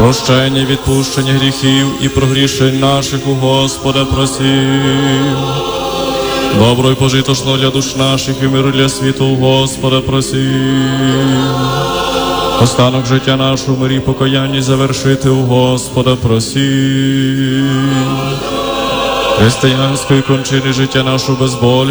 прощення і відпущення гріхів і прогрішень наших у Господа просим. Добро й пожитошно для душ наших і миру для світу у Господа просим. Останок життя нашого в мирі покаянні завершити у Господа просим. Християнської кончини життя нашого безболі